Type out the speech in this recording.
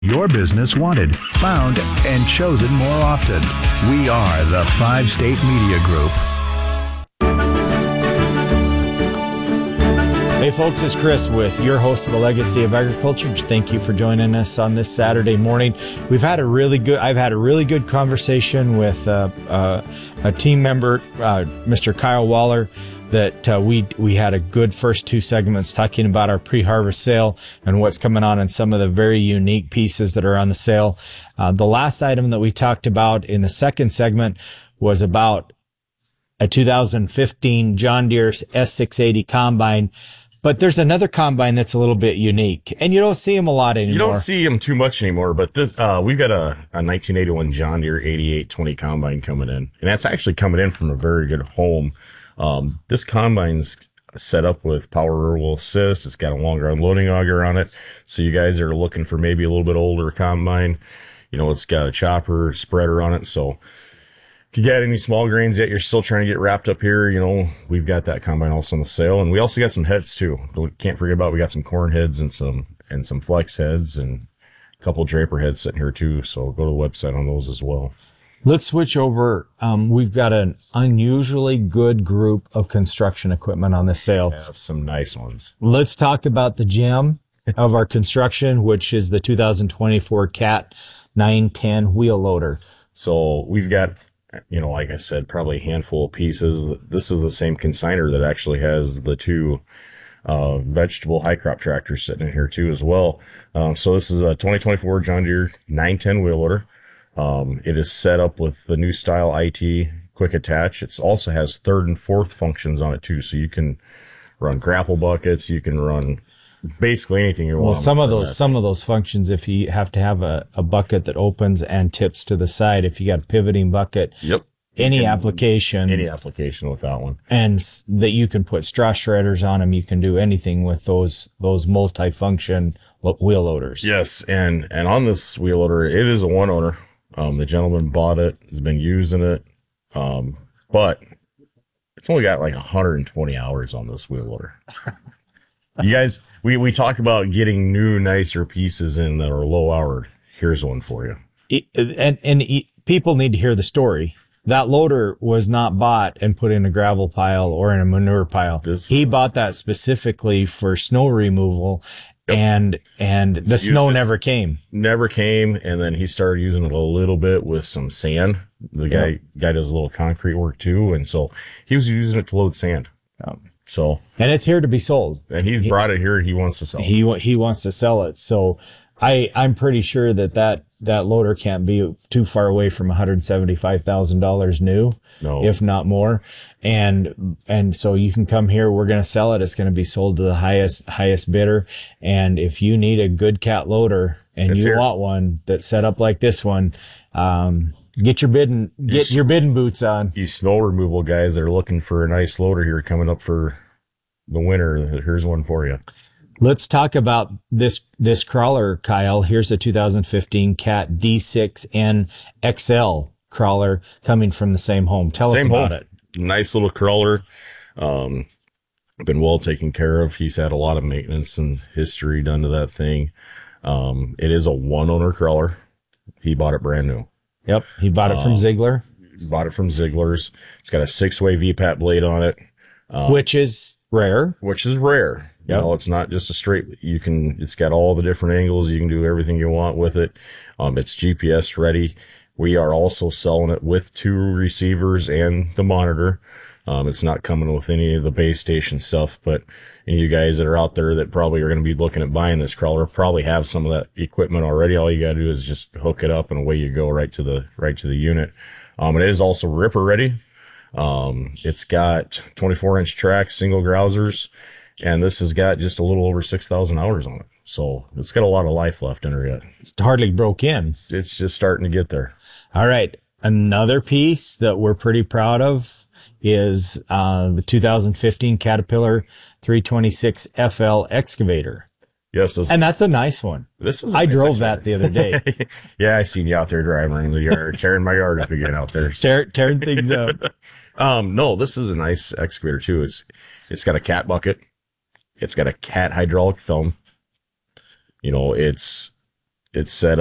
Your business wanted, found, and chosen more often. We are the 5-State Media Group. Hey folks, it's Chris with your host of the Legacy of Agriculture. Thank you for joining us on this Saturday morning. I've had a really good conversation with a team member, Mr. Kyle Waller, that we had a good first two segments talking about our pre-harvest sale and what's coming on and some of the very unique pieces that are on the sale. The last item that we talked about in the second segment was about a 2015 John Deere S680 combine. But there's another combine that's a little bit unique, and you don't see them a lot anymore. You don't see them too much anymore, but this, we've got a 1981 John Deere 8820 combine coming in, and that's actually coming in from a very good home. This combine's set up with power roll assist. It's got a longer unloading auger on it, so you guys are looking for maybe a little bit older combine. You know, it's got a chopper spreader on it, so if you got any small grains yet you're still trying to get wrapped up here, you know, we've got that combine also on the sale. And we also got some heads too. Can't forget about, we got some corn heads and some flex heads and a couple draper heads sitting here too. So go to the website on those as well. Let's switch over. We've got an unusually good group of construction equipment on the sale. We have some nice ones. Let's talk about the gem of our construction, which is the 2024 Cat 910 wheel loader. So we've got, you know, like I said, probably a handful of pieces. This is the same consignor that actually has the two vegetable high crop tractors sitting in here too as well. So this is a 2024 John Deere 910 wheel loader. It is set up with the new style IT quick attach. It also has third and fourth functions on it too. So you can run grapple buckets. You can run basically anything you want. Well, some of those functions, if you have to have a bucket that opens and tips to the side, if you got a pivoting bucket, yep, any application with that one, and that you can put straw shredders on them, you can do anything with those multi-function wheel loaders. Yes, and on this wheel loader, it is a one owner. The gentleman bought it, has been using it, but it's only got like 120 hours on this wheel loader. You guys, we talk about getting new, nicer pieces in that are low hour. Here's one for you. People need to hear the story. That loader was not bought and put in a gravel pile or in a manure pile. He bought that specifically for snow removal. Yep. And the snow never came. Never came, and then he started using it a little bit with some sand. The guy does a little concrete work too, and so he was using it to load sand. And it's here to be sold. And he's brought it here. He wants to sell it. He wants to sell it. So I'm pretty sure that loader can't be too far away from $175,000 new, no, if not more. And so you can come here. We're going to sell it. It's going to be sold to the highest bidder. And if you need a good cat loader and you want one that's set up like this one, get your bidding boots on. You snow removal guys that are looking for a nice loader here coming up for the winter, here's one for you. Let's talk about this crawler, Kyle. Here's a 2015 Cat D6N XL crawler coming from the same home. Tell us about it. Nice little crawler. Been well taken care of. He's had a lot of maintenance and history done to that thing. It is a one owner crawler. He bought it brand new. Yep, he bought it from Ziegler. Bought it from Ziegler's. It's got a 6-way VPAT blade on it, which is rare. You know, it's not just a straight. It's got all the different angles. You can do everything you want with it. It's GPS ready. We are also selling it with 2 receivers and the monitor. It's not coming with any of the base station stuff, but any of you guys that are out there that probably are going to be looking at buying this crawler probably have some of that equipment already. All you got to do is just hook it up and away you go right to the unit. It is also ripper ready. It's got 24-inch tracks, single grousers, and this has got just a little over 6,000 hours on it. So it's got a lot of life left in her yet. It's hardly broke in. It's just starting to get there. All right. Another piece that we're pretty proud of is the 2015 Caterpillar 326 FL excavator. Yes. And that's a nice one. I drove that the other day. Yeah, I seen you out there driving around the yard, tearing my yard up again out there. Tearing things up. No, this is a nice excavator too. It's got a cat bucket. It's got a cat hydraulic thumb. You know, it's it's set